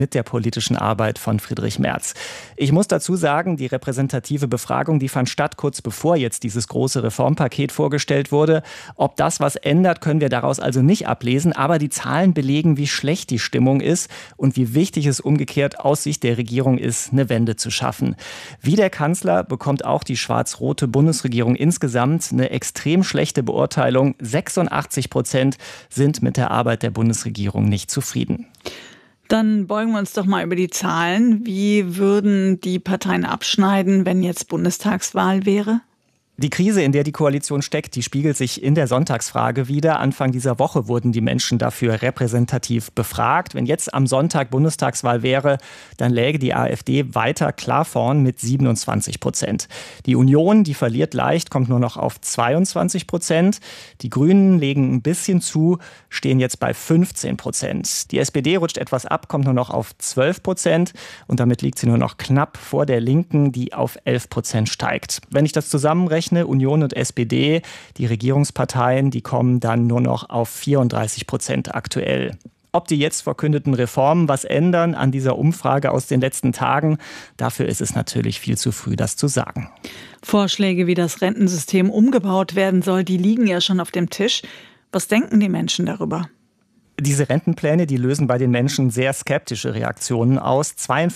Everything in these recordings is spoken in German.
mit der politischen Arbeit von Friedrich Merz. Ich muss dazu sagen, die repräsentative Befragung, die fand statt kurz bevor jetzt dieses große Reformpaket vorgestellt wurde. Ob das was ändert, können wir daraus also nicht ablesen. Aber die Zahlen belegen, wie schlecht die Stimmung ist und wie wichtig es umgekehrt aus Sicht der Regierung ist, eine Wende zu schaffen. Wie der Kanzler bekommt auch die schwarz-rote Bundesregierung insgesamt eine extrem schlechte Beurteilung. 86% sind mit der Arbeit der Bundesregierung nicht zufrieden. Dann beugen wir uns doch mal über die Zahlen. Wie würden die Parteien abschneiden, wenn jetzt Bundestagswahl wäre? Die Krise, in der die Koalition steckt, die spiegelt sich in der Sonntagsfrage wider. Anfang dieser Woche wurden die Menschen dafür repräsentativ befragt. Wenn jetzt am Sonntag Bundestagswahl wäre, dann läge die AfD weiter klar vorn mit 27%. Die Union, die verliert leicht, kommt nur noch auf 22%. Die Grünen legen ein bisschen zu, stehen jetzt bei 15%. Die SPD rutscht etwas ab, kommt nur noch auf 12%. Und damit liegt sie nur noch knapp vor der Linken, die auf 11% steigt. Wenn ich das zusammenrechne, Union und SPD, die Regierungsparteien, die kommen dann nur noch auf 34% aktuell. Ob die jetzt verkündeten Reformen was ändern an dieser Umfrage aus den letzten Tagen, dafür ist es natürlich viel zu früh, das zu sagen. Vorschläge, wie das Rentensystem umgebaut werden soll, die liegen ja schon auf dem Tisch. Was denken die Menschen darüber? Diese Rentenpläne, die lösen bei den Menschen sehr skeptische Reaktionen aus.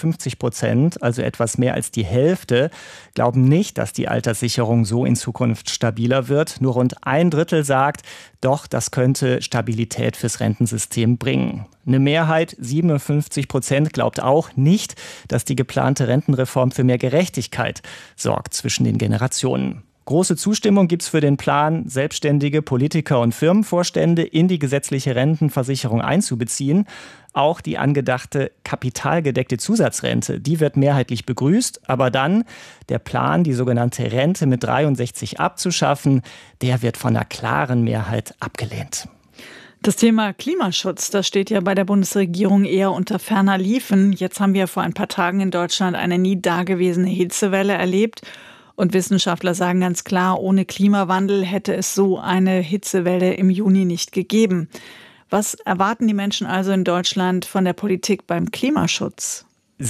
52%, also etwas mehr als die Hälfte, glauben nicht, dass die Alterssicherung so in Zukunft stabiler wird. Nur rund ein Drittel sagt, doch, das könnte Stabilität fürs Rentensystem bringen. Eine Mehrheit, 57%, glaubt auch nicht, dass die geplante Rentenreform für mehr Gerechtigkeit sorgt zwischen den Generationen. Große Zustimmung gibt es für den Plan, Selbstständige, Politiker und Firmenvorstände in die gesetzliche Rentenversicherung einzubeziehen. Auch die angedachte kapitalgedeckte Zusatzrente, die wird mehrheitlich begrüßt. Aber dann der Plan, die sogenannte Rente mit 63 abzuschaffen, der wird von einer klaren Mehrheit abgelehnt. Das Thema Klimaschutz, das steht ja bei der Bundesregierung eher unter ferner Liefen. Jetzt haben wir vor ein paar Tagen in Deutschland eine nie dagewesene Hitzewelle erlebt. Und Wissenschaftler sagen ganz klar, ohne Klimawandel hätte es so eine Hitzewelle im Juni nicht gegeben. Was erwarten die Menschen also in Deutschland von der Politik beim Klimaschutz?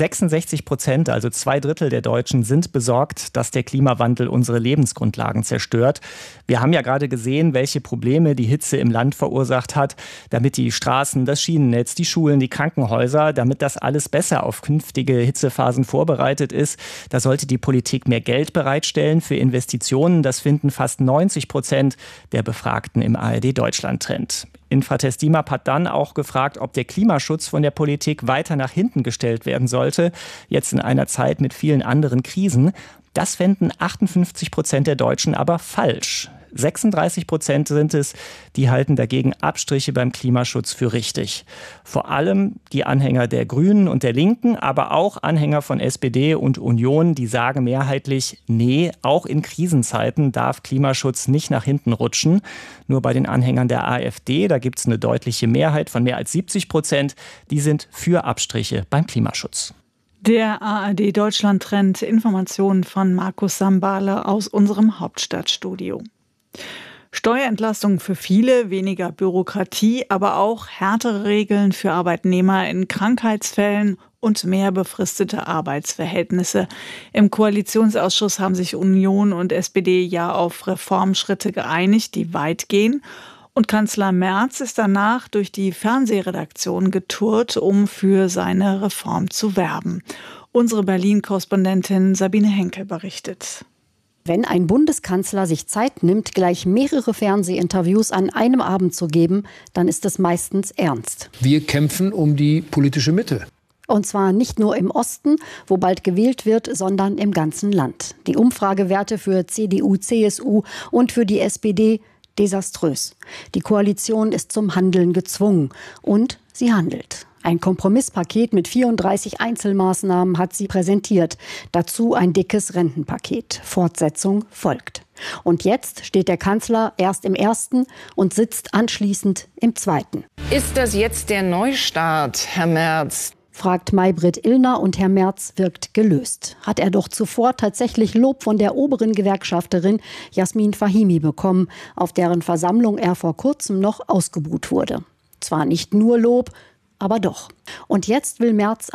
66%, also 2/3 der Deutschen, sind besorgt, dass der Klimawandel unsere Lebensgrundlagen zerstört. Wir haben ja gerade gesehen, welche Probleme die Hitze im Land verursacht hat, damit die Straßen, das Schienennetz, die Schulen, die Krankenhäuser, damit das alles besser auf künftige Hitzephasen vorbereitet ist. Da sollte die Politik mehr Geld bereitstellen für Investitionen. Das finden fast 90% der Befragten im ARD-Deutschland-Trend. Infratest DIMAP hat dann auch gefragt, ob der Klimaschutz von der Politik weiter nach hinten gestellt werden sollte, jetzt in einer Zeit mit vielen anderen Krisen. Das fänden 58% der Deutschen aber falsch. 36% sind es, die halten dagegen Abstriche beim Klimaschutz für richtig. Vor allem die Anhänger der Grünen und der Linken, aber auch Anhänger von SPD und Union, die sagen mehrheitlich, nee, auch in Krisenzeiten darf Klimaschutz nicht nach hinten rutschen. Nur bei den Anhängern der AfD, da gibt es eine deutliche Mehrheit von mehr als 70%, die sind für Abstriche beim Klimaschutz. Der ARD-Deutschland-Trend, Informationen von Markus Sambale aus unserem Hauptstadtstudio. Steuerentlastung für viele, weniger Bürokratie, aber auch härtere Regeln für Arbeitnehmer in Krankheitsfällen und mehr befristete Arbeitsverhältnisse. Im Koalitionsausschuss haben sich Union und SPD ja auf Reformschritte geeinigt, die weit gehen. Und Kanzler Merz ist danach durch die Fernsehredaktion getourt, um für seine Reform zu werben. Unsere Berlin-Korrespondentin Sabine Henkel berichtet. Wenn ein Bundeskanzler sich Zeit nimmt, gleich mehrere Fernsehinterviews an einem Abend zu geben, dann ist es meistens ernst. Wir kämpfen um die politische Mitte. Und zwar nicht nur im Osten, wo bald gewählt wird, sondern im ganzen Land. Die Umfragewerte für CDU, CSU und für die SPD desaströs. Die Koalition ist zum Handeln gezwungen und sie handelt. Ein Kompromisspaket mit 34 Einzelmaßnahmen hat sie präsentiert. Dazu ein dickes Rentenpaket. Fortsetzung folgt. Und jetzt steht der Kanzler erst im ersten und sitzt anschließend im zweiten. Ist das jetzt der Neustart, Herr Merz? Fragt Maybrit Illner und Herr Merz wirkt gelöst. Hat er doch zuvor tatsächlich Lob von der oberen Gewerkschafterin Jasmin Fahimi bekommen, auf deren Versammlung er vor kurzem noch ausgebuht wurde. Zwar nicht nur Lob, aber doch. Und jetzt will Merz